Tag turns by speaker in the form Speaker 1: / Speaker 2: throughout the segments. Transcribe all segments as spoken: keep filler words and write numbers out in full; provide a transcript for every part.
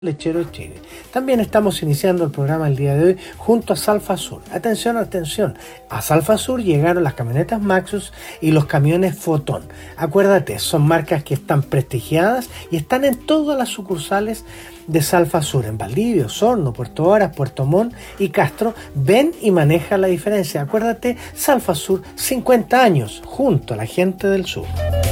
Speaker 1: Lechero Chile. También estamos iniciando el programa el día de hoy junto a Salfasur. Atención, atención. A Salfasur llegaron las camionetas Maxus y los camiones Fotón. Acuérdate, son marcas que están prestigiadas y están en todas las sucursales de Salfasur, en Valdivia, Osorno, Puerto Varas, Puerto Montt y Castro. Ven y maneja la diferencia. Acuérdate, Salfasur, cincuenta años, junto a la gente del sur.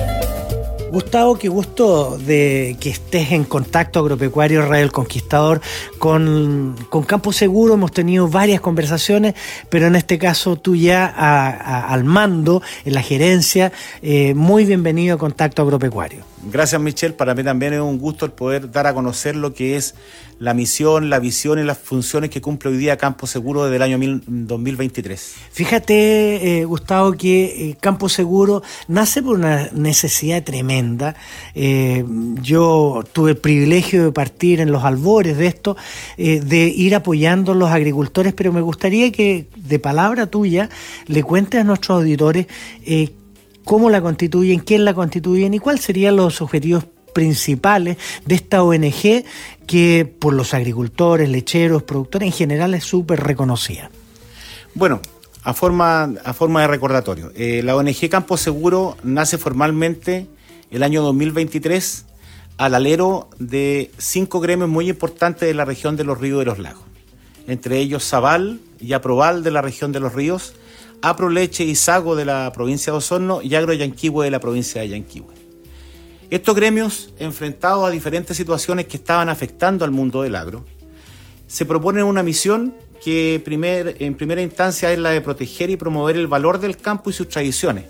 Speaker 1: Gustavo, qué gusto de que estés en Contacto Agropecuario Radio El Conquistador con, con Campo Seguro. Hemos tenido varias conversaciones, pero en este caso tú ya a, a, al mando, en la gerencia. Eh, muy bienvenido a Contacto Agropecuario.
Speaker 2: Gracias, Michelle. Para mí también es un gusto el poder dar a conocer lo que es la misión, la visión y las funciones que cumple hoy día Campo Seguro desde el año dos mil veintitrés.
Speaker 1: Fíjate, eh, Gustavo, que eh, Campo Seguro nace por una necesidad tremenda. Eh, yo tuve el privilegio de partir en los albores de esto, eh, de ir apoyando a los agricultores, pero me gustaría que de palabra tuya le cuentes a nuestros auditores eh, cómo la constituyen, quién la constituyen y cuáles serían los objetivos principales de esta O N G que por los agricultores, lecheros, productores en general es súper reconocida.
Speaker 2: Bueno, a forma, a forma de recordatorio, eh, la O N G Campo Seguro nace formalmente el año dos mil veintitrés al alero de cinco gremios muy importantes de la región de los Ríos y de los Lagos, entre ellos Sabal y Aproval de la región de los Ríos, Aproleche y Sago de la provincia de Osorno y Agro Yanquihue de la provincia de Yanquihue. Estos gremios, enfrentados a diferentes situaciones que estaban afectando al mundo del agro, se proponen una misión que primer, en primera instancia es la de proteger y promover el valor del campo y sus tradiciones,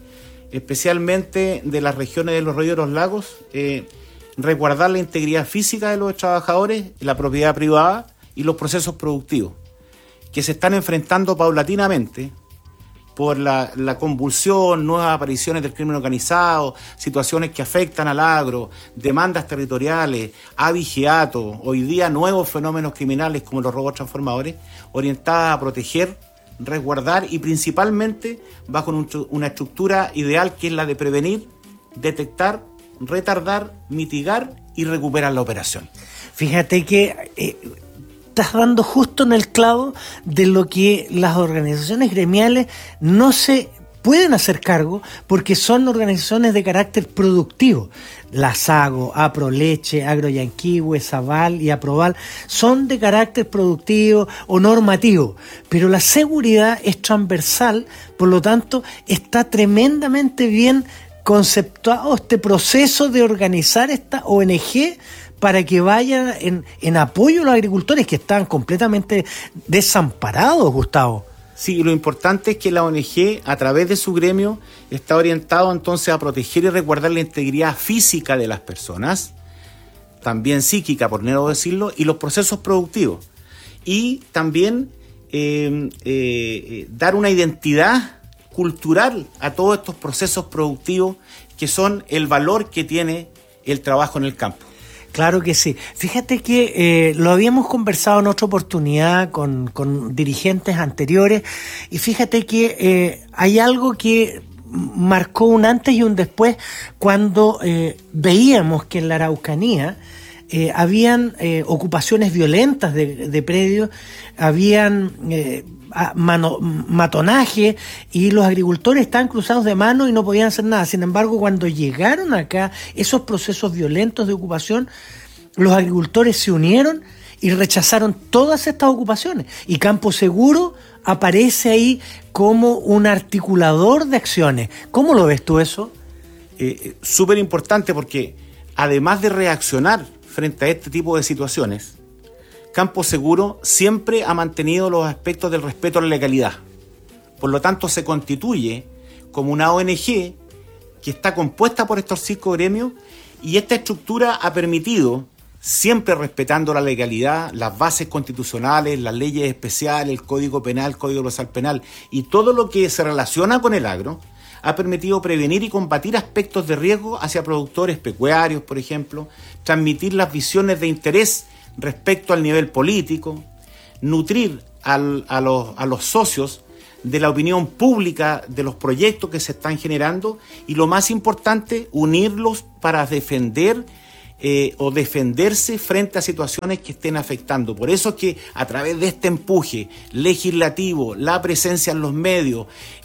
Speaker 2: especialmente de las regiones de los ríos y los lagos, eh, resguardar la integridad física de los trabajadores, la propiedad privada y los procesos productivos, que se están enfrentando paulatinamente por la, la convulsión, nuevas apariciones del crimen organizado, situaciones que afectan al agro, demandas territoriales, abigeato, hoy día nuevos fenómenos criminales como los robos transformadores, orientadas a proteger, resguardar y principalmente bajo un, una estructura ideal que es la de prevenir, detectar, retardar, mitigar y recuperar la operación.
Speaker 1: Fíjate que Eh... estás dando justo en el clavo de lo que las organizaciones gremiales no se pueden hacer cargo porque son organizaciones de carácter productivo. La Sago, Aproleche, Agro Yanquihue, Sabal y Aproval son de carácter productivo o normativo, pero la seguridad es transversal, por lo tanto está tremendamente bien conceptuado este proceso de organizar esta O N G para que vayan en, en apoyo a los agricultores que están completamente desamparados, Gustavo.
Speaker 2: Sí, lo importante es que la O N G, a través de su gremio, está orientado entonces a proteger y resguardar la integridad física de las personas, también psíquica, por no decirlo, y los procesos productivos. Y también eh, eh, dar una identidad cultural a todos estos procesos productivos que son el valor que tiene el trabajo en el campo.
Speaker 1: Claro que sí. Fíjate que eh, lo habíamos conversado en otra oportunidad con, con dirigentes anteriores y fíjate que eh, hay algo que marcó un antes y un después cuando eh, veíamos que en la Araucanía eh, habían eh, ocupaciones violentas de, de predios, habían eh, mano, matonaje y los agricultores estaban cruzados de manos y no podían hacer nada. Sin embargo, cuando llegaron acá esos procesos violentos de ocupación, los agricultores se unieron y rechazaron todas estas ocupaciones. Y Campo Seguro aparece ahí como un articulador de acciones. ¿Cómo lo ves tú eso?
Speaker 2: Eh, súper importante porque además de reaccionar frente a este tipo de situaciones, Campo Seguro siempre ha mantenido los aspectos del respeto a la legalidad. Por lo tanto, se constituye como una O N G que está compuesta por estos cinco gremios y esta estructura ha permitido, siempre respetando la legalidad, las bases constitucionales, las leyes especiales, el Código Penal, el Código Procesal Penal y todo lo que se relaciona con el agro, ha permitido prevenir y combatir aspectos de riesgo hacia productores pecuarios, por ejemplo, transmitir las visiones de interés respecto al nivel político, nutrir al, a, los, a los socios de la opinión pública de los proyectos que se están generando y lo más importante, unirlos para defender eh, o defenderse frente a situaciones que estén afectando. Por eso es que a través de este empuje legislativo, la presencia en los medios,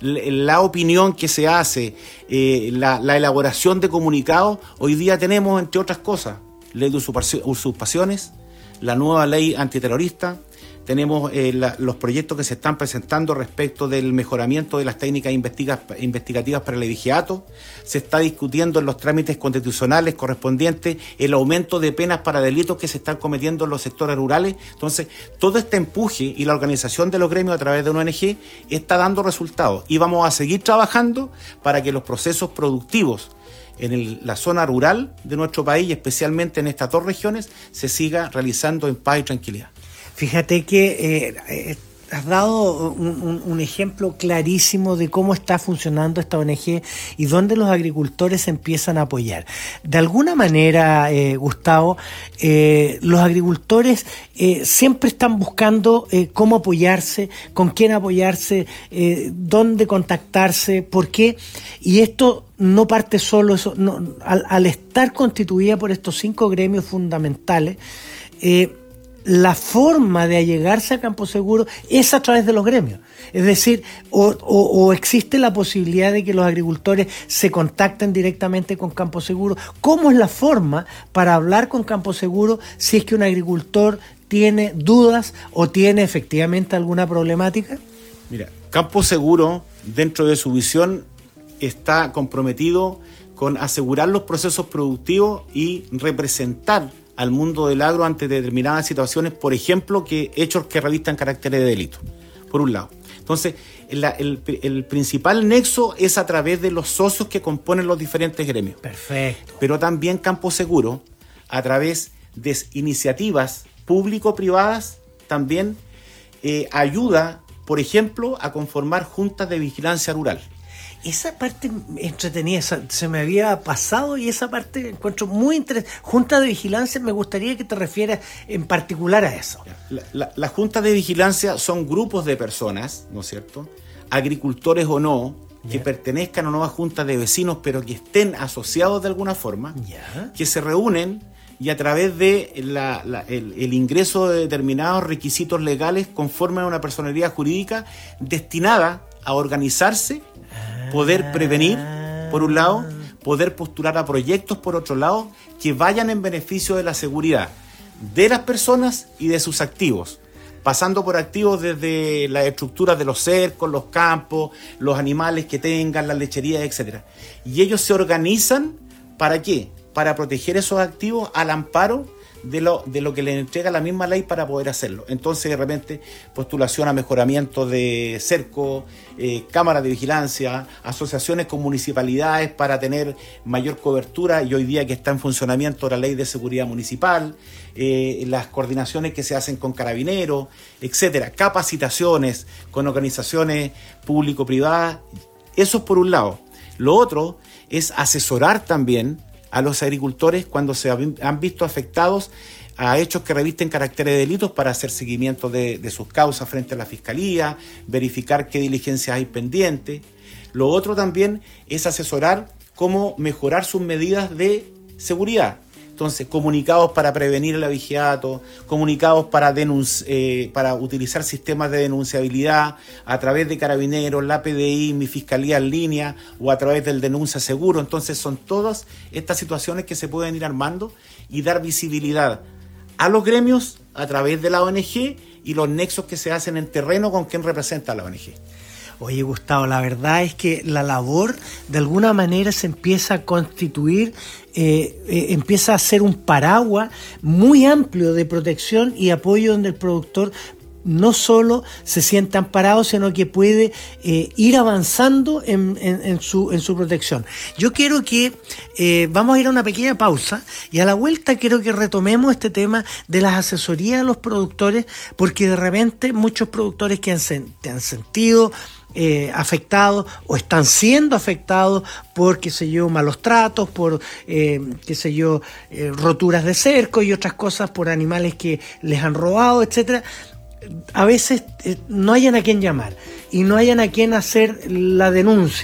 Speaker 2: la opinión que se hace, eh, la, la elaboración de comunicados, hoy día tenemos, entre otras cosas, ley de usurpaciones, la nueva ley antiterrorista, tenemos eh, la, los proyectos que se están presentando respecto del mejoramiento de las técnicas investiga, investigativas para el vigiato, se está discutiendo en los trámites constitucionales correspondientes el aumento de penas para delitos que se están cometiendo en los sectores rurales. Entonces, todo este empuje y la organización de los gremios a través de una O N G está dando resultados y vamos a seguir trabajando para que los procesos productivos en el, la zona rural de nuestro país, especialmente en estas dos regiones, se siga realizando en paz y tranquilidad.
Speaker 1: Fíjate que eh, eh, has dado un, un, un ejemplo clarísimo de cómo está funcionando esta O N G y dónde los agricultores se empiezan a apoyar. De alguna manera, eh, Gustavo, eh, los agricultores eh, siempre están buscando eh, cómo apoyarse, con quién apoyarse, eh, dónde contactarse, por qué. Y esto no parte solo, eso, no, al, al estar constituida por estos cinco gremios fundamentales, eh, la forma de allegarse a Campo Seguro es a través de los gremios. Es decir, o, o, o existe la posibilidad de que los agricultores se contacten directamente con Campo Seguro. ¿Cómo es la forma para hablar con Campo Seguro si es que un agricultor tiene dudas o tiene efectivamente alguna problemática?
Speaker 2: Mira, Campo Seguro, dentro de su visión, está comprometido con asegurar los procesos productivos y representar al mundo del agro ante determinadas situaciones, por ejemplo, que hechos que revistan caracteres de delito, por un lado. Entonces, la, el, el principal nexo es a través de los socios que componen los diferentes gremios.
Speaker 1: Perfecto.
Speaker 2: Pero también Campo Seguro, a través de iniciativas público-privadas, también eh, ayuda, por ejemplo, a conformar juntas de vigilancia rural.
Speaker 1: Esa parte entretenida, se me había pasado y esa parte encuentro muy interesante. Junta de vigilancia, me gustaría que te refieras en particular a eso.
Speaker 2: La, la, las juntas de vigilancia son grupos de personas, ¿no es cierto?, agricultores o no, que yeah. pertenezcan o no a juntas de vecinos, pero que estén asociados de alguna forma,
Speaker 1: yeah.
Speaker 2: que se reúnen y a través de la, la, el, el ingreso de determinados requisitos legales conforman una personalidad jurídica destinada a organizarse, poder prevenir, por un lado, poder postular a proyectos, por otro lado, que vayan en beneficio de la seguridad de las personas y de sus activos, pasando por activos desde las estructuras de los cercos, los campos, los animales que tengan, las lecherías, etcétera. Y ellos se organizan, ¿para qué? Para proteger esos activos al amparo de lo, de lo que les entrega la misma ley para poder hacerlo. Entonces, de repente, postulación a mejoramiento de cerco, eh, cámaras de vigilancia, asociaciones con municipalidades para tener mayor cobertura, y hoy día que está en funcionamiento la ley de seguridad municipal, eh, las coordinaciones que se hacen con carabineros, etcétera, capacitaciones con organizaciones público-privadas. Eso es por un lado. Lo otro es asesorar también a los agricultores cuando se han visto afectados a hechos que revisten caracteres de delitos para hacer seguimiento de, de sus causas frente a la Fiscalía, verificar qué diligencias hay pendientes. Lo otro también es asesorar cómo mejorar sus medidas de seguridad. Entonces, comunicados para prevenir el abigeato, comunicados para, denunci- eh, para utilizar sistemas de denunciabilidad a través de Carabineros, la P D I, Mi Fiscalía en línea o a través del Denuncia Seguro. Entonces, son todas estas situaciones que se pueden ir armando y dar visibilidad a los gremios a través de la O N G y los nexos que se hacen en terreno con quien representa a la O N G.
Speaker 1: Oye, Gustavo, la verdad es que la labor de alguna manera se empieza a constituir, eh, eh, empieza a ser un paraguas muy amplio de protección y apoyo donde el productor no solo se siente amparado, sino que puede eh, ir avanzando en, en, en, su, en su protección. Yo quiero que eh, vamos a ir a una pequeña pausa y a la vuelta quiero que retomemos este tema de las asesorías a los productores, porque de repente muchos productores que han, te han sentido Eh, afectados o están siendo afectados por, qué sé yo, malos tratos, por, eh, qué sé yo, eh, roturas de cerco y otras cosas, por animales que les han robado, etcétera. A veces eh, no hayan a quién llamar y no hayan a quién hacer la denuncia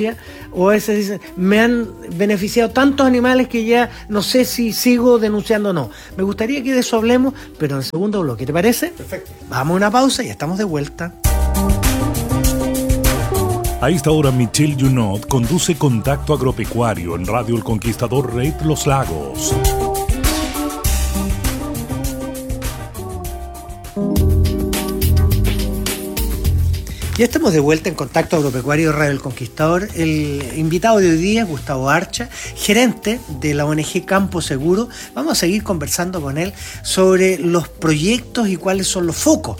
Speaker 1: o a veces dicen, me han beneficiado tantos animales que ya no sé si sigo denunciando o no. Me gustaría que de eso hablemos, pero en el segundo bloque, ¿te parece?
Speaker 2: Perfecto.
Speaker 1: Vamos a una pausa y estamos de vuelta.
Speaker 3: A esta hora, Michelle Junot conduce Contacto Agropecuario en Radio El Conquistador Red Los Lagos.
Speaker 1: Ya estamos de vuelta en Contacto Agropecuario Radio El Conquistador. El invitado de hoy día es Gustavo Archa, gerente de la O N G Campo Seguro. Vamos a seguir conversando con él sobre los proyectos y cuáles son los focos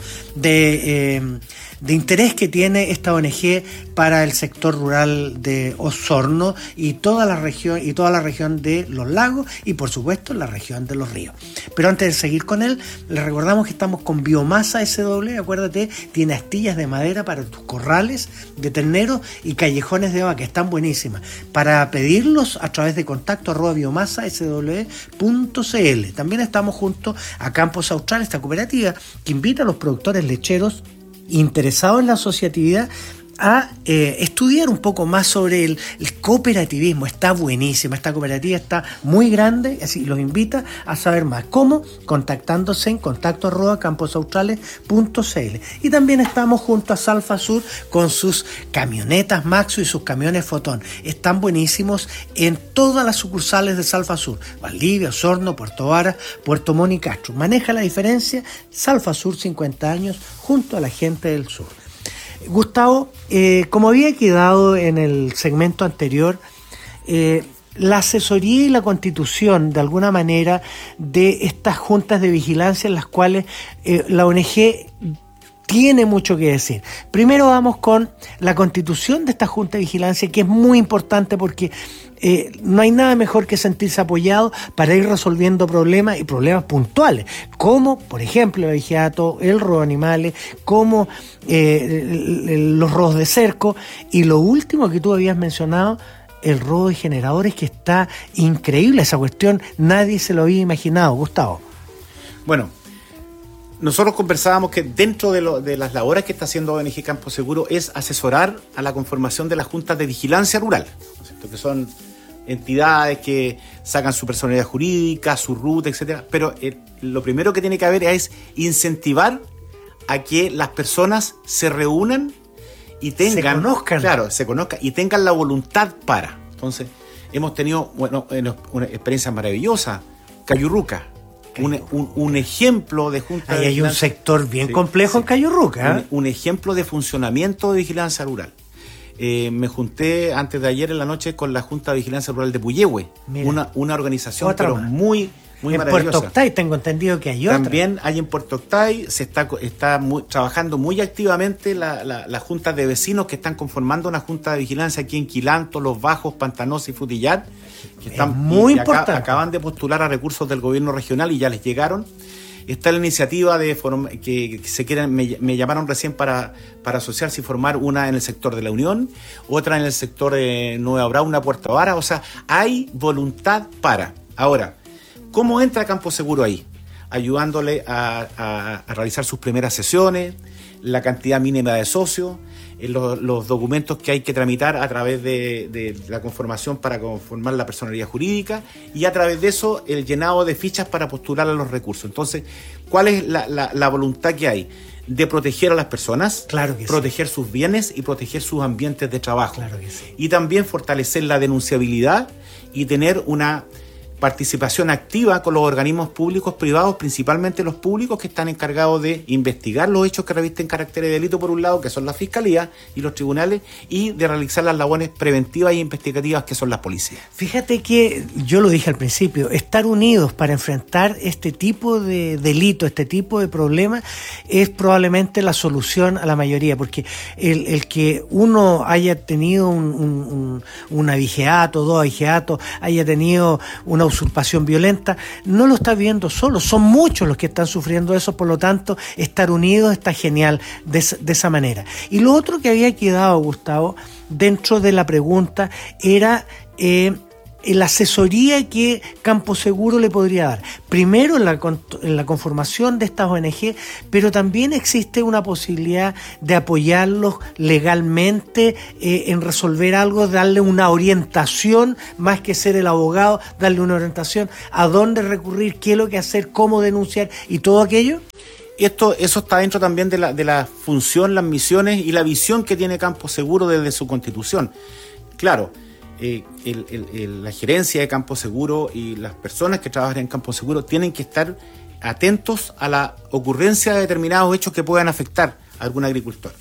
Speaker 1: de, eh, de interés que tiene esta O N G para el sector rural de Osorno y toda la región y toda la región de los lagos y por supuesto la región de los ríos. Pero antes de seguir con él, les recordamos que estamos con Biomasa S W. Acuérdate, tiene astillas de madera para tus corrales de terneros y callejones de vaca, están buenísimas. Para pedirlos a través de contacto arroba biomasa s w punto c l. También estamos junto a Campos Austral, esta cooperativa que invita a los productores lecheros interesados en la asociatividad a eh, estudiar un poco más sobre el, el cooperativismo. Está buenísima, esta cooperativa está muy grande, así los invita a saber más. ¿Cómo? Contactándose en contacto arroba camposaustrales punto c l. Y también estamos junto a Salfa Sur con sus camionetas Maxo y sus camiones Fotón. Están buenísimos en todas las sucursales de Salfa Sur: Valdivia, Osorno, Puerto Varas, Puerto Montt y Castro. Maneja la diferencia Salfa Sur, cincuenta años, junto a la gente del sur. Gustavo, eh, como había quedado en el segmento anterior, eh, la asesoría y la constitución, de alguna manera, de estas juntas de vigilancia en las cuales eh, la O N G tiene mucho que decir. Primero vamos con la constitución de esta junta de vigilancia, que es muy importante porque eh, no hay nada mejor que sentirse apoyado para ir resolviendo problemas y problemas puntuales, como por ejemplo el abigeato, el robo de animales, como eh, el, el, los robos de cerco, y lo último que tú habías mencionado, el robo de generadores, que está increíble esa cuestión, nadie se lo había imaginado. Gustavo.
Speaker 2: Bueno, nosotros conversábamos que dentro de, lo, de las labores que está haciendo O N G Campo Seguro es asesorar a la conformación de las juntas de vigilancia rural, ¿no es cierto? Que son entidades que sacan su personalidad jurídica, su ruta, etcétera. Pero eh, lo primero que tiene que haber es incentivar a que las personas se reúnan y tengan,
Speaker 1: se conozcan,
Speaker 2: claro, se conozcan y tengan la voluntad para. Entonces, hemos tenido, bueno, una experiencia maravillosa, Cayurruca. Un, un, un ejemplo de junta
Speaker 1: Ahí
Speaker 2: de
Speaker 1: hay
Speaker 2: vigilancia.
Speaker 1: un sector bien sí, complejo sí. en Cayurruca. ¿eh?
Speaker 2: Un, un ejemplo de funcionamiento de vigilancia rural. Eh, me junté antes de ayer en la noche con la Junta de Vigilancia Rural de Puyehue, una, una organización pero muy, muy
Speaker 1: en
Speaker 2: maravillosa.
Speaker 1: En Puerto Octay tengo entendido que hay otra.
Speaker 2: También hay en Puerto Octay, se está, está muy, trabajando muy activamente la, la, la Junta de Vecinos que están conformando una Junta de Vigilancia aquí en Quilanto, Los Bajos, Pantanosa y Frutillar, que están
Speaker 1: es muy
Speaker 2: y, y
Speaker 1: importante.
Speaker 2: Acá, acaban de postular a recursos del gobierno regional y ya les llegaron. Está la iniciativa de form- que, que se quieren, me, me llamaron recién para, para asociarse y formar una en el sector de La Unión, otra en el sector de Nueva Brauna, Puerto Vara. O sea, hay voluntad para. Ahora, ¿cómo entra Campo Seguro ahí? Ayudándole a, a, a realizar sus primeras sesiones, la cantidad mínima de socios, los, los documentos que hay que tramitar a través de, de la conformación para conformar la personalidad jurídica y a través de eso el llenado de fichas para postular a los recursos. Entonces, ¿cuál es la, la, la voluntad que hay? De proteger a las personas,
Speaker 1: claro que
Speaker 2: proteger
Speaker 1: sí.
Speaker 2: sus bienes y proteger sus ambientes de trabajo.
Speaker 1: Claro que sí.
Speaker 2: Y también fortalecer la denunciabilidad y tener una participación activa con los organismos públicos, privados, principalmente los públicos que están encargados de investigar los hechos que revisten carácter de delito, por un lado, que son la Fiscalía y los tribunales, y de realizar las labores preventivas e investigativas, que son las policías.
Speaker 1: Fíjate que, yo lo dije al principio, estar unidos para enfrentar este tipo de delito, este tipo de problemas, es probablemente la solución a la mayoría, porque el, el que uno haya tenido un, un, un, un abigeato, dos abigeatos, haya tenido una usurpación violenta, no lo está viendo solo, son muchos los que están sufriendo eso, por lo tanto, estar unidos está genial de, de esa manera. Y lo otro que había quedado, Gustavo, dentro de la pregunta era eh, la asesoría que Campo Seguro le podría dar. Primero en la, en la conformación de estas O N G, pero también existe una posibilidad de apoyarlos legalmente eh, en resolver algo, darle una orientación, más que ser el abogado, darle una orientación a dónde recurrir, qué es lo que hacer, cómo denunciar y todo aquello.
Speaker 2: Esto, eso está dentro también de la, de la función, las misiones y la visión que tiene Campo Seguro desde su constitución. Claro, eh, el, el, el, la gerencia de Campo Seguro y las personas que trabajan en Campo Seguro tienen que estar atentos a la ocurrencia de determinados hechos que puedan afectar a algún agricultor.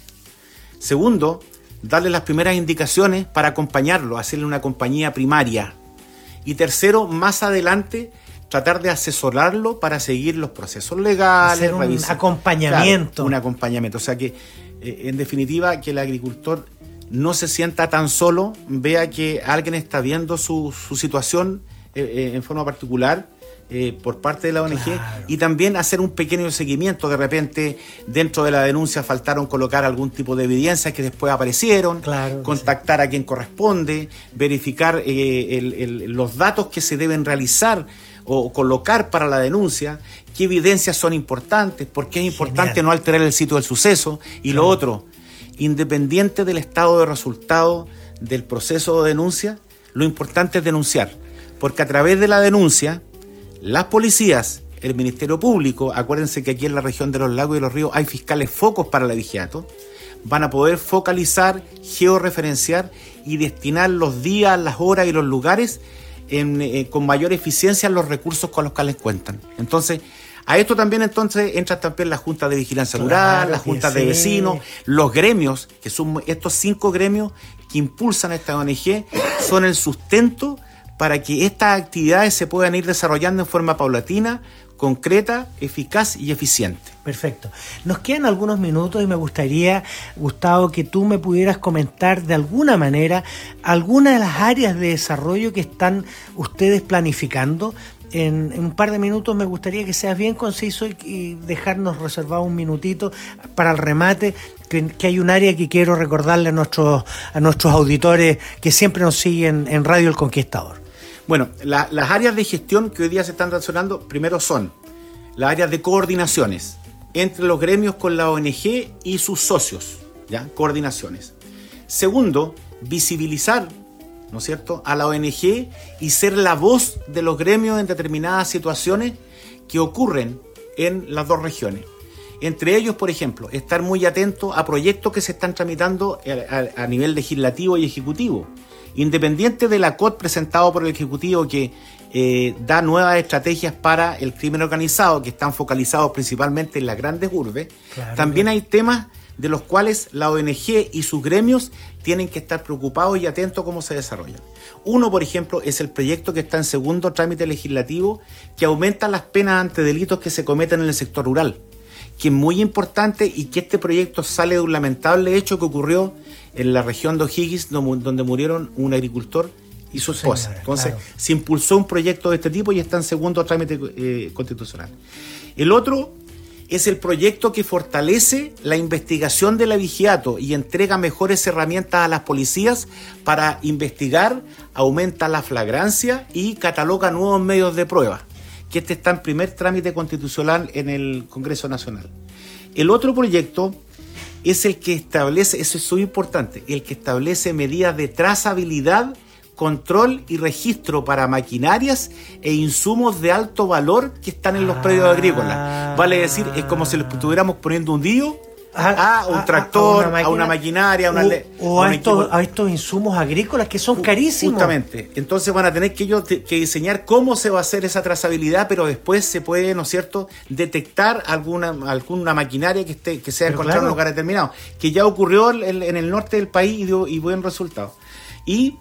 Speaker 2: Segundo, darle las primeras indicaciones para acompañarlo, hacerle una compañía primaria. Y tercero, más adelante, tratar de asesorarlo para seguir los procesos legales.
Speaker 1: Hacer un revisar, acompañamiento.
Speaker 2: Claro, un acompañamiento. O sea que, eh, en definitiva, que el agricultor no se sienta tan solo, vea que alguien está viendo su, su situación eh, eh, en forma particular eh, por parte de la O N G, claro. Y también hacer un pequeño seguimiento. De repente, dentro de la denuncia faltaron colocar algún tipo de evidencias que después aparecieron, claro, contactar sí. a quien corresponde, verificar eh, el, el, los datos que se deben realizar o colocar para la denuncia, qué evidencias son importantes, por qué es importante Genial. No alterar el sitio del suceso. Y claro. Lo otro, independiente del estado de resultado del proceso de denuncia, lo importante es denunciar, porque a través de la denuncia, las policías, el Ministerio Público, acuérdense que aquí en la región de los lagos y los ríos hay fiscales focos para el vigiato, van a poder focalizar, georreferenciar y destinar los días, las horas y los lugares en, eh, con mayor eficiencia los recursos con los que les cuentan. Entonces, a esto también entonces entra también la Junta de Vigilancia Rural, claro, las juntas de vecinos, los gremios, que son estos cinco gremios que impulsan esta O N G, son el sustento para que estas actividades se puedan ir desarrollando en forma paulatina, concreta, eficaz y eficiente.
Speaker 1: Perfecto. Nos quedan algunos minutos y me gustaría, Gustavo, que tú me pudieras comentar de alguna manera algunas de las áreas de desarrollo que están ustedes planificando. En, en un par de minutos me gustaría que seas bien conciso y, y dejarnos reservado un minutito para el remate, que, que hay un área que quiero recordarle a nuestros, a nuestros auditores que siempre nos siguen en Radio El Conquistador.
Speaker 2: Bueno, la, las áreas de gestión que hoy día se están relacionando, primero son las áreas de coordinaciones entre los gremios con la O N G y sus socios, ¿ya? Coordinaciones. Segundo, visibilizar, ¿no es cierto?, a la O N G y ser la voz de los gremios en determinadas situaciones que ocurren en las dos regiones. Entre ellos, por ejemplo, estar muy atento a proyectos que se están tramitando a, a, a nivel legislativo y ejecutivo. Independiente del A C O T presentado por el Ejecutivo que eh, da nuevas estrategias para el crimen organizado, que están focalizados principalmente en las grandes urbes, claro, también claro. hay temas de los cuales la O N G y sus gremios tienen que estar preocupados y atentos a cómo se desarrollan. Uno, por ejemplo, es el proyecto que está en segundo trámite legislativo, que aumenta las penas ante delitos que se cometen en el sector rural, que es muy importante, y que este proyecto sale de un lamentable hecho que ocurrió en la región de O'Higgins, donde murieron un agricultor y su esposa. Señora, Entonces, claro. se impulsó un proyecto de este tipo y está en segundo trámite eh, constitucional. El otro es el proyecto que fortalece la investigación del abigeato y entrega mejores herramientas a las policías para investigar, aumenta la flagrancia y cataloga nuevos medios de prueba, que este está en primer trámite constitucional en el Congreso Nacional. El otro proyecto es el que establece, eso es muy importante, el que establece medidas de trazabilidad, control y registro para maquinarias e insumos de alto valor que están en los ah, predios agrícolas. Vale decir, es como si le estuviéramos poniendo un dillo a, a un tractor, a una, máquina, a una maquinaria, a, una,
Speaker 1: o, o a, estos, a estos insumos agrícolas que son carísimos.
Speaker 2: Justamente. Entonces van a tener que ellos que diseñar cómo se va a hacer esa trazabilidad, pero después se puede, ¿no es cierto?, detectar alguna, alguna maquinaria que esté que sea pero encontrada claro. en un lugar determinado, que ya ocurrió en, en el norte del país y dio y buen resultado. Y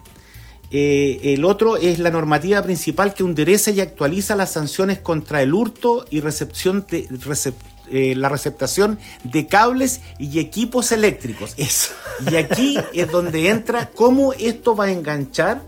Speaker 2: eh, el otro es la normativa principal que endereza y actualiza las sanciones contra el hurto y recepción de recep, eh, la receptación de cables y equipos eléctricos. Eso. Y aquí es donde entra cómo esto va a enganchar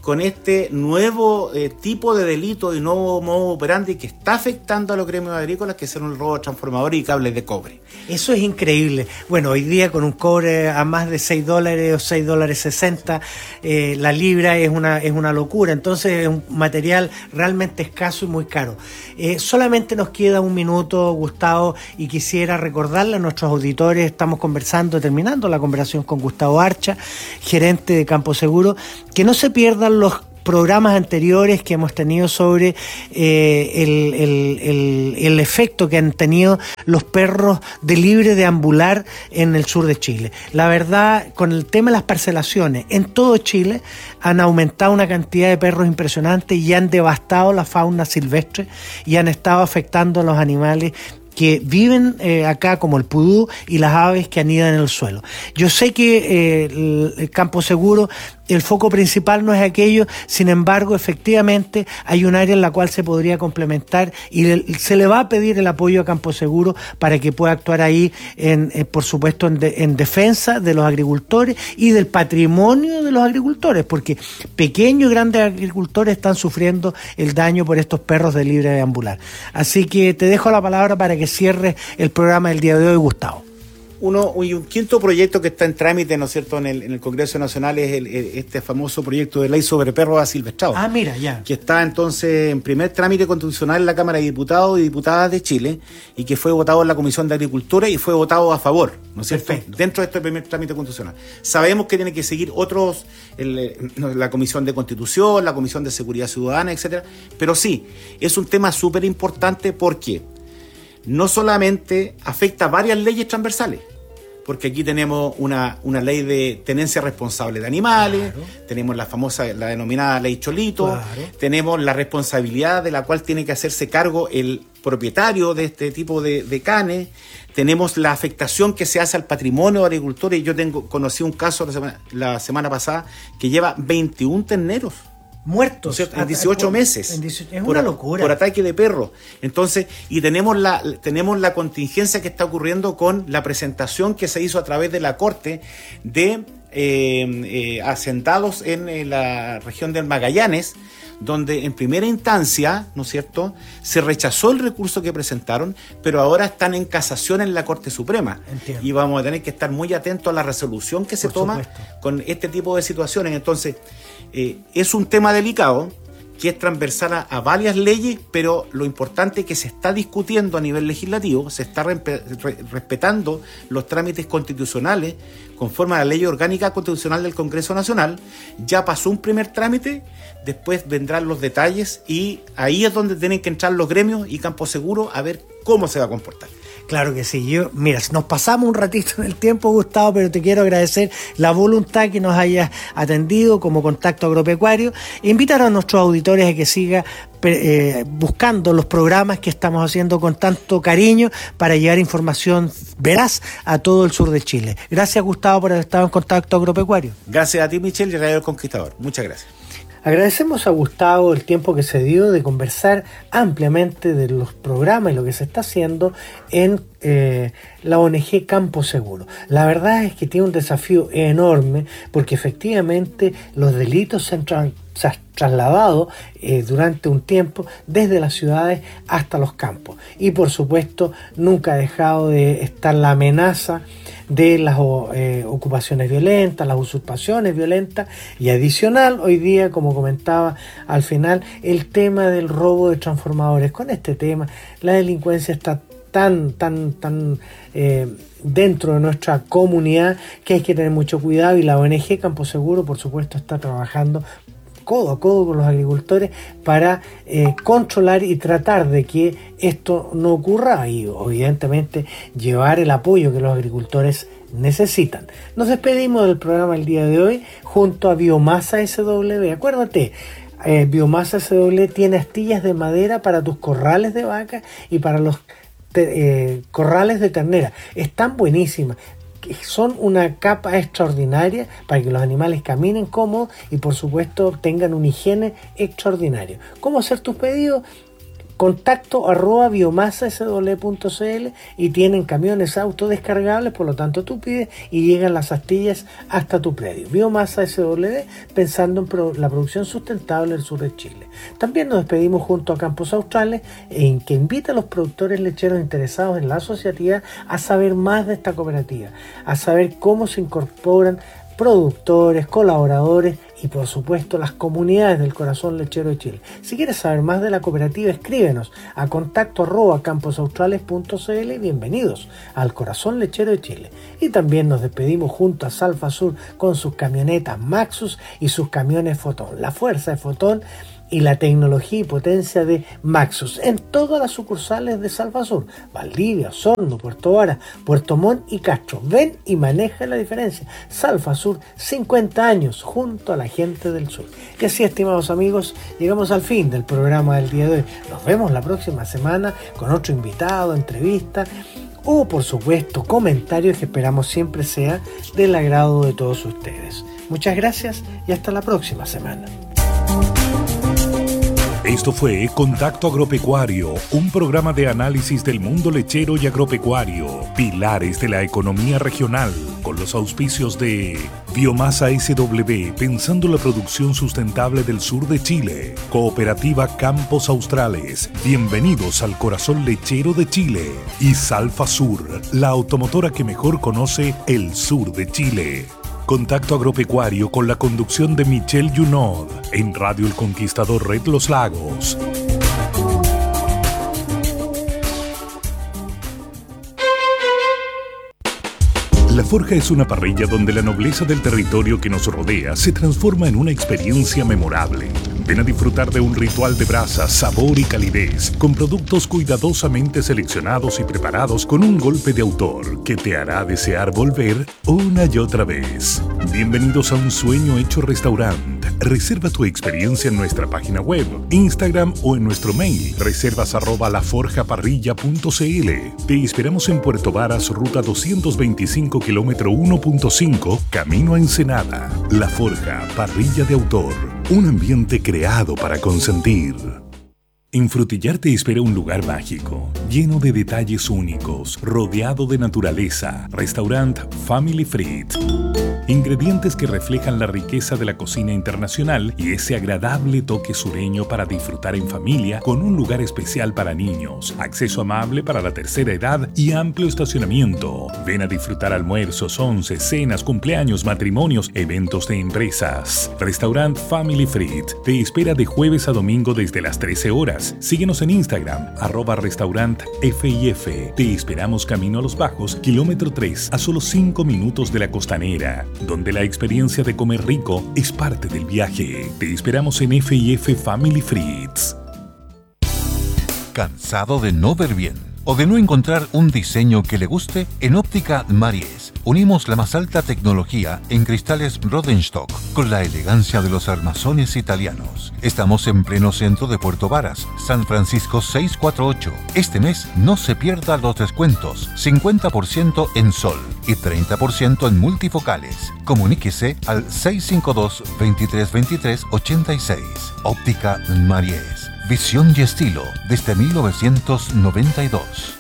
Speaker 2: con este nuevo eh, tipo de delito y nuevo modo operandi que está afectando a los gremios agrícolas, que son el robo de transformadores y cables de cobre.
Speaker 1: Eso es increíble. Bueno, hoy día con un cobre a más de seis dólares o seis dólares sesenta, eh, la libra es una, es una locura. Entonces es un material realmente escaso y muy caro. Eh, solamente nos queda un minuto, Gustavo, y quisiera recordarle a nuestros auditores, estamos conversando, terminando la conversación con Gustavo Archa, gerente de Campo Seguro, que no se pierdan los programas anteriores que hemos tenido sobre eh, el, el, el, el efecto que han tenido los perros de libre deambular en el sur de Chile. La verdad, con el tema de las parcelaciones, en todo Chile han aumentado una cantidad de perros impresionante y han devastado la fauna silvestre y han estado afectando a los animales que viven eh, acá, como el pudú y las aves que anidan en el suelo. Yo sé que eh, el, el Campo Seguro, el foco principal no es aquello, sin embargo, efectivamente hay un área en la cual se podría complementar y le, se le va a pedir el apoyo a Campo Seguro para que pueda actuar ahí, en, eh, por supuesto, en, de, en defensa de los agricultores y del patrimonio de los agricultores, porque pequeños y grandes agricultores están sufriendo el daño por estos perros de libre deambular. Así que te dejo la palabra para que cierre el programa del día de hoy, Gustavo.
Speaker 2: Uno, y un quinto proyecto que está en trámite, ¿no es cierto?, en el, en el Congreso Nacional es el, el, este famoso proyecto de ley sobre perros asilvestrados.
Speaker 1: Ah, mira, ya.
Speaker 2: Que está entonces en primer trámite constitucional en la Cámara de Diputados y Diputadas de Chile y que fue votado en la Comisión de Agricultura y fue votado a favor, ¿no es cierto?,
Speaker 1: Perfecto.
Speaker 2: Dentro de este primer trámite constitucional. Sabemos que tiene que seguir otros, el, la Comisión de Constitución, la Comisión de Seguridad Ciudadana, etcétera, pero sí, es un tema súper importante porque no solamente afecta varias leyes transversales, porque aquí tenemos una, una ley de tenencia responsable de animales, claro. Tenemos la famosa, la denominada ley Cholito, claro. Tenemos la responsabilidad de la cual tiene que hacerse cargo el propietario de este tipo de, de canes, tenemos la afectación que se hace al patrimonio de agricultores. Yo tengo conocí un caso la semana, la semana pasada que lleva veintiún terneros
Speaker 1: muertos,
Speaker 2: ¿no? En dieciocho meses.
Speaker 1: En dieciocho, es
Speaker 2: por,
Speaker 1: una locura.
Speaker 2: Por ataque de perro. Entonces, y tenemos la, tenemos la contingencia que está ocurriendo con la presentación que se hizo a través de la Corte de eh, eh, asentados en eh, la región del Magallanes, donde en primera instancia, ¿no es cierto?, se rechazó el recurso que presentaron, pero ahora están en casación en la Corte Suprema.
Speaker 1: Entiendo.
Speaker 2: Y vamos a tener que estar muy atentos a la resolución que se
Speaker 1: por
Speaker 2: toma
Speaker 1: supuesto.
Speaker 2: Con este tipo de situaciones. Entonces, eh, es un tema delicado que es transversal a, a varias leyes, pero lo importante es que se está discutiendo a nivel legislativo, se está re, re, respetando los trámites constitucionales conforme a la Ley Orgánica Constitucional del Congreso Nacional. Ya pasó un primer trámite, después vendrán los detalles y ahí es donde tienen que entrar los gremios y Campo Seguro a ver cómo se va a comportar.
Speaker 1: Claro que sí. Yo, mira, nos pasamos un ratito en el tiempo, Gustavo, pero te quiero agradecer la voluntad que nos hayas atendido como Contacto Agropecuario e invitar a nuestros auditores a que sigan eh, buscando los programas que estamos haciendo con tanto cariño para llevar información veraz a todo el sur de Chile. Gracias, Gustavo, por haber estado en Contacto Agropecuario.
Speaker 2: Gracias a ti, Michelle, y Radio El Conquistador. Muchas gracias.
Speaker 1: Agradecemos a Gustavo el tiempo que se dio de conversar ampliamente de los programas y lo que se está haciendo en eh, la O N G Campo Seguro. La verdad es que tiene un desafío enorme porque efectivamente los delitos se han, tra- se han trasladado eh, durante un tiempo desde las ciudades hasta los campos. Y por supuesto nunca ha dejado de estar la amenaza de las eh, ocupaciones violentas, las usurpaciones violentas y adicional hoy día, como comentaba al final, el tema del robo de transformadores. Con este tema la delincuencia está tan, tan, tan eh, dentro de nuestra comunidad que hay que tener mucho cuidado y la O N G Campo Seguro, por supuesto, está trabajando codo a codo con los agricultores para eh, controlar y tratar de que esto no ocurra y evidentemente llevar el apoyo que los agricultores necesitan. Nos despedimos del programa el día de hoy junto a Biomasa S W. Acuérdate, eh, Biomasa S W tiene astillas de madera para tus corrales de vaca y para los te, eh, corrales de ternera. Están buenísimas. Son una capa extraordinaria para que los animales caminen cómodos y por supuesto tengan una higiene extraordinaria. ¿Cómo hacer tus pedidos? contacto arroba biomasa s w punto c l y tienen camiones autodescargables, por lo tanto tú pides y llegan las astillas hasta tu predio. Biomasa S W, pensando en pro- la producción sustentable del sur de Chile. También nos despedimos junto a Campos Australes, en que invita a los productores lecheros interesados en la asociatividad a saber más de esta cooperativa, a saber cómo se incorporan productores, colaboradores y por supuesto las comunidades del corazón lechero de Chile. Si quieres saber más de la cooperativa, escríbenos a contacto arroba camposaustrales punto c l. Bienvenidos al corazón lechero de Chile. Y también nos despedimos junto a Salfa Sur con sus camionetas Maxus y sus camiones Fotón. La fuerza de Fotón y la tecnología y potencia de Maxus en todas las sucursales de Salfa Sur: Valdivia, Osorno, Puerto Vara, Puerto Montt y Castro. Ven y maneja la diferencia. Salfa Sur, cincuenta años junto a la gente del sur. Y así, estimados amigos, llegamos al fin del programa del día de hoy. Nos vemos la próxima semana con otro invitado, entrevista o, por supuesto, comentarios que esperamos siempre sea del agrado de todos ustedes. Muchas gracias y hasta la próxima semana.
Speaker 3: Esto fue Contacto Agropecuario, un programa de análisis del mundo lechero y agropecuario, pilares de la economía regional, con los auspicios de Biomasa S W, pensando la producción sustentable del sur de Chile, Cooperativa Campos Australes, bienvenidos al corazón lechero de Chile, y Salfa Sur, la automotora que mejor conoce el sur de Chile. Contacto Agropecuario con la conducción de Michel Junod en Radio El Conquistador Red Los Lagos. La Forja es una parrilla donde la nobleza del territorio que nos rodea se transforma en una experiencia memorable. Ven a disfrutar de un ritual de brasa, sabor y calidez, con productos cuidadosamente seleccionados y preparados con un golpe de autor que te hará desear volver una y otra vez. Bienvenidos a un sueño hecho restaurante. Reserva tu experiencia en nuestra página web, Instagram o en nuestro mail, reservas arroba laforjaparrilla punto c l. Te esperamos en Puerto Varas, ruta doscientos veinticinco, kilómetro uno punto cinco, camino a Ensenada. La Forja, parrilla de autor, un ambiente creado para consentir. En Frutillar te espera un lugar mágico, lleno de detalles únicos, rodeado de naturaleza. Restaurant Family Fried. Ingredientes que reflejan la riqueza de la cocina internacional y ese agradable toque sureño para disfrutar en familia, con un lugar especial para niños, acceso amable para la tercera edad y amplio estacionamiento. Ven a disfrutar almuerzos, once, cenas, cumpleaños, matrimonios, eventos de empresas. Restaurant Family Fried te espera de jueves a domingo desde las trece horas. Síguenos en Instagram, arroba restaurant F I F. Te esperamos camino a Los Bajos, kilómetro tres, a solo cinco minutos de la Costanera, donde la experiencia de comer rico es parte del viaje. Te esperamos en F I F Family Frieds.
Speaker 4: ¿Cansado de no ver bien o de no encontrar un diseño que le guste? En Óptica Maries unimos la más alta tecnología en cristales Rodenstock con la elegancia de los armazones italianos. Estamos en pleno centro de Puerto Varas, San Francisco seiscientos cuarenta y ocho. Este mes no se pierda los descuentos, cincuenta por ciento en sol y treinta por ciento en multifocales. Comuníquese al seiscientos cincuenta y dos, veintitrés veintitrés, ochenta y seis. Óptica Maries. Visión y estilo desde mil novecientos noventa y dos.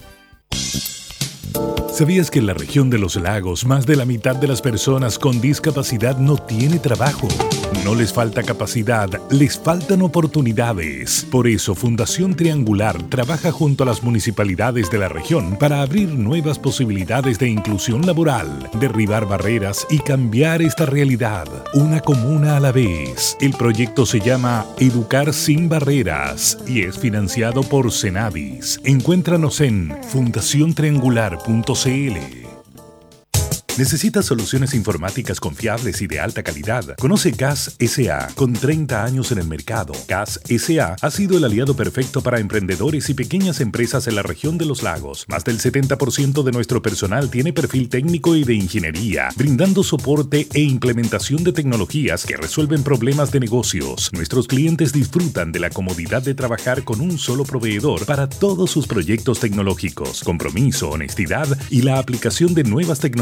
Speaker 3: ¿Sabías que en la región de los lagos más de la mitad de las personas con discapacidad no tiene trabajo? No les falta capacidad, les faltan oportunidades. Por eso Fundación Triangular trabaja junto a las municipalidades de la región para abrir nuevas posibilidades de inclusión laboral, derribar barreras y cambiar esta realidad, una comuna a la vez. El proyecto se llama Educar sin Barreras y es financiado por Cenavis. Encuéntranos en fundación triangular punto c l. ¿Necesitas soluciones informáticas confiables y de alta calidad? Conoce C A S S A, con treinta años en el mercado. C A S S A ha sido el aliado perfecto para emprendedores y pequeñas empresas en la región de los lagos. Más del setenta por ciento de nuestro personal tiene perfil técnico y de ingeniería, brindando soporte e implementación de tecnologías que resuelven problemas de negocios. Nuestros clientes disfrutan de la comodidad de trabajar con un solo proveedor para todos sus proyectos tecnológicos, compromiso, honestidad y la aplicación de nuevas tecnologías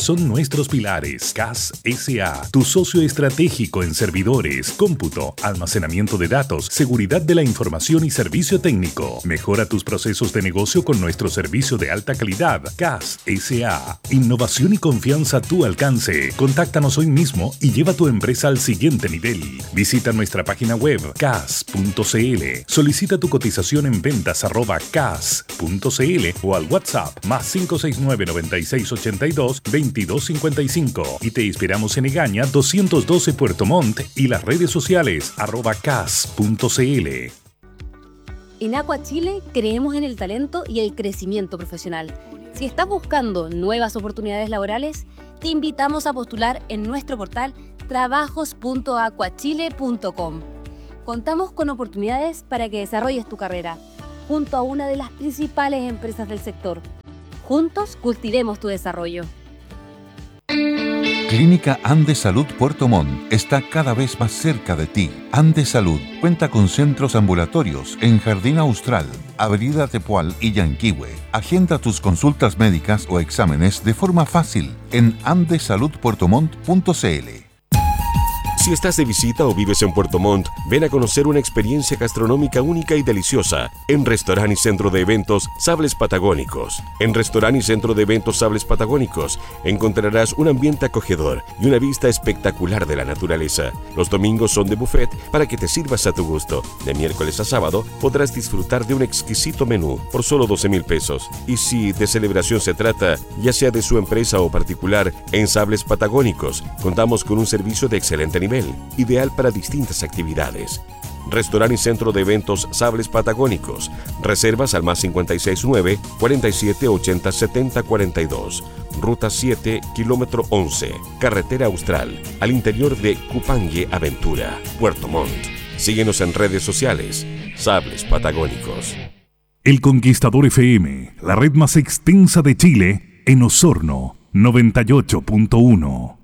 Speaker 3: son nuestros pilares. C A S S A, tu socio estratégico en servidores, cómputo, almacenamiento de datos, seguridad de la información y servicio técnico. Mejora tus procesos de negocio con nuestro servicio de alta calidad. C A S S A, innovación y confianza a tu alcance. Contáctanos hoy mismo y lleva tu empresa al siguiente nivel. Visita nuestra página web cas punto cl. Solicita tu cotización en ventas arroba cas punto cl o al WhatsApp más cinco seis nueve, noventa y seis, ochenta y dos, veintidós cincuenta y cinco y te esperamos en Egaña doscientos doce Puerto Montt y las redes sociales arroba cas punto cl.
Speaker 5: En Aqua Chile creemos en el talento y el crecimiento profesional. Si estás buscando nuevas oportunidades laborales, te invitamos a postular en nuestro portal trabajos punto aquachile punto com. Contamos con oportunidades para que desarrolles tu carrera junto a una de las principales empresas del sector. Juntos cultivemos tu desarrollo.
Speaker 4: Clínica Andes Salud Puerto Montt está cada vez más cerca de ti. Andes Salud cuenta con centros ambulatorios en Jardín Austral, Avenida Tepual y Yanquihue. Agenda tus consultas médicas o exámenes de forma fácil en andes salud puerto montt punto cl.
Speaker 6: Si estás de visita o vives en Puerto Montt, ven a conocer una experiencia gastronómica única y deliciosa en Restaurante y Centro de Eventos Sables Patagónicos. En Restaurante y Centro de Eventos Sables Patagónicos encontrarás un ambiente acogedor y una vista espectacular de la naturaleza. Los domingos son de buffet para que te sirvas a tu gusto. De miércoles a sábado podrás disfrutar de un exquisito menú por solo doce mil pesos. Y si de celebración se trata, ya sea de su empresa o particular, en Sables Patagónicos contamos con un servicio de excelente nivel, ideal para distintas actividades. Restaurante y Centro de Eventos Sables Patagónicos. Reservas al más cincuenta y seis nueve, cuarenta y siete, ochenta, setenta, cuarenta y dos. Ruta siete, kilómetro once. Carretera Austral, al interior de Cupangue Aventura, Puerto Montt. Síguenos en redes sociales. Sables Patagónicos.
Speaker 3: El Conquistador F M, la red más extensa de Chile, en Osorno, noventa y ocho punto uno.